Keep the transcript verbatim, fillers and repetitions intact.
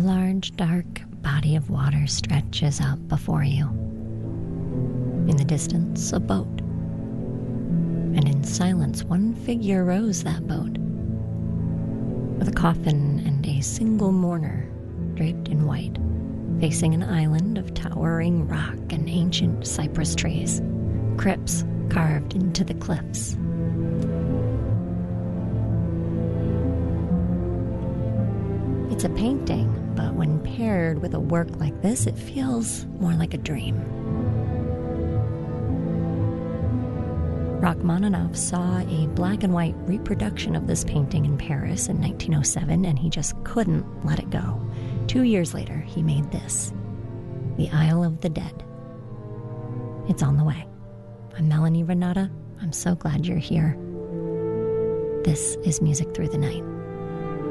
large, dark body of water stretches out before you. In the distance, a boat. And in silence, one figure rows that boat, with a coffin and a single mourner draped in white, facing an island of towering rock and ancient cypress trees, crypts carved into the cliffs. It's a painting, but when paired with a work like this, it feels more like a dream. Rachmaninoff saw a black and white reproduction of this painting in Paris in nineteen oh seven, and he just couldn't let it go. Two years later, he made this, The Isle of the Dead. It's on the way. I'm Melanie Renata. I'm so glad you're here. This is Music Through the Night.